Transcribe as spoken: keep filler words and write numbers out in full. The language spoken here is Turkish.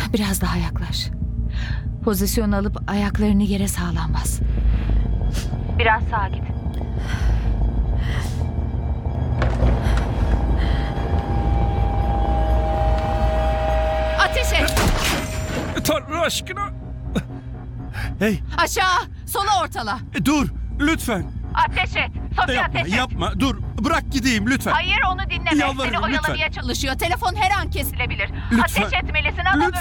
Biraz daha yaklaş. Pozisyon alıp ayaklarını yere sağlam bas. Biraz sağa git. Ateş et! Tanrı aşkına. Hey, Aşağı! Sola ortala! dur lütfen. Ateş et! Sofya Yapma, ateş et! yapma. Dur, bırak gideyim lütfen. Hayır, onu dinleme. Yalvarırım, Seni oyalamaya lütfen. çalışıyor. Telefon her an kesilebilir. Lütfen. Ateş etmelisin ama Lütfen.